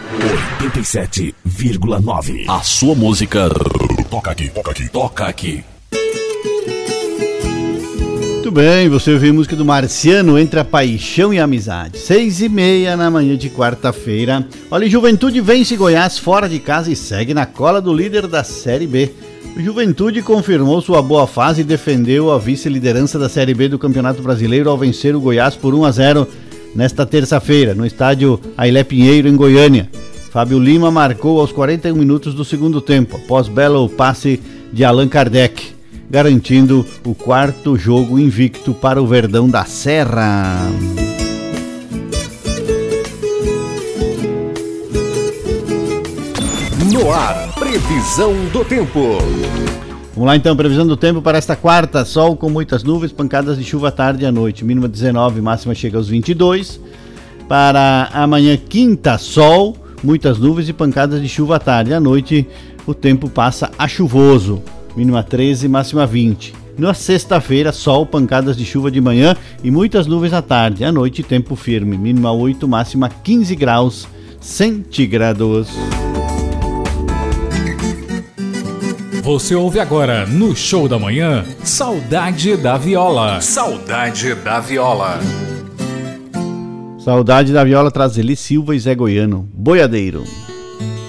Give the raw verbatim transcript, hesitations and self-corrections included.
oitenta e sete vírgula nove. A sua música toca aqui, toca aqui, toca aqui. Muito bem, você ouviu a música do Marciano, Entre a Paixão e a Amizade. Seis e meia na manhã de quarta-feira. Olha, Juventude vence Goiás fora de casa e segue na cola do líder da Série B. O Juventude confirmou sua boa fase e defendeu a vice-liderança da Série B do Campeonato Brasileiro ao vencer o Goiás por um a zero nesta terça-feira, no estádio Ailé Pinheiro, em Goiânia. Fábio Lima marcou aos quarenta e um minutos do segundo tempo, após belo passe de Allan Kardec, garantindo o quarto jogo invicto para o Verdão da Serra. No ar, previsão do tempo. Vamos lá então, previsão do tempo para esta quarta: sol com muitas nuvens, pancadas de chuva à tarde e à noite, mínima dezenove, máxima chega aos vinte e dois. Para amanhã, quinta, sol, muitas nuvens e pancadas de chuva à tarde, à noite o tempo passa a chuvoso, mínima treze, máxima vinte. Na sexta-feira, sol, pancadas de chuva de manhã e muitas nuvens à tarde, à noite tempo firme, mínima oito, máxima quinze graus centígrados. Você ouve agora no Show da Manhã, Saudade da Viola. Saudade da Viola. Saudade da Viola traz Eli Silva e Zé Goiano, Boiadeiro.